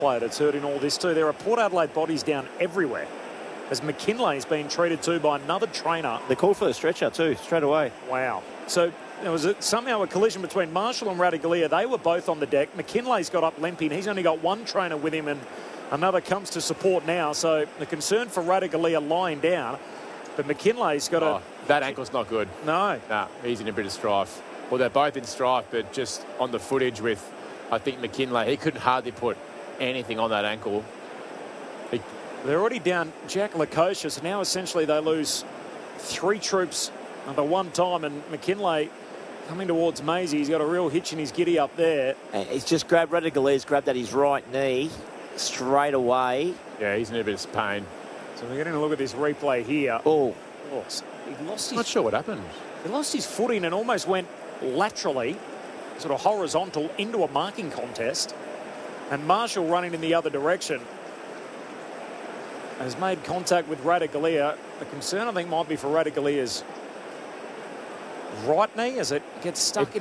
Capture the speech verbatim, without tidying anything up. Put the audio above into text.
player that's hurt in all this too. There are Port Adelaide bodies down everywhere, as McKinlay's been treated to by another trainer. They called for the stretcher too, straight away. Wow. So there was a, somehow a collision between Marshall and Ratugolea. They were both on the deck. McKinlay's got up limping. He's only got one trainer with him, and another comes to support now. So the concern for Ratugolea lying down, but McKinlay's got oh, a... That ankle's not good. No. Nah, he's in a bit of strife. Well, they're both in strife, but just on the footage with, I think, McKinlay, he couldn't hardly put anything on that ankle. He... They're already down Jack Lukosius, so now essentially they lose three troops at the one time, and McKinlay coming towards Maisie. He's got a real hitch in his giddy up there. And he's just grabbed, Radigolea's grabbed at his right knee straight away. Yeah, he's in a bit of pain. So we're getting a look at this replay here. Oh. Oh, he lost his... I'm not sure what happened. He lost his footing and almost went laterally, sort of horizontal, into a marking contest. And Marshall running in the other direction has made contact with Ratugolea. The concern, I think, might be for Ratugolea's right knee as it gets stuck it, in.